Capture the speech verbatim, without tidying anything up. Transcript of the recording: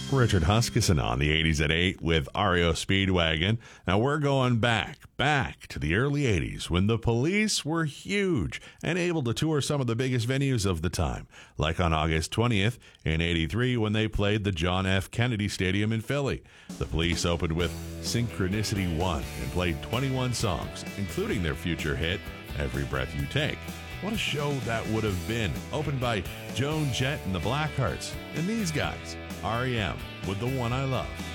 Richard Huskisson on the eighties at eight with R E O Speedwagon. Now we're going back, back to the early eighties when the Police were huge and able to tour some of the biggest venues of the time, like on August twentieth in eighty-three when they played the John F. Kennedy Stadium in Philly. The Police opened with Synchronicity one and played twenty-one songs, including their future hit, Every Breath You Take. What a show that would have been, opened by Joan Jett and the Blackhearts, and these guys, R E M, with The One I Love.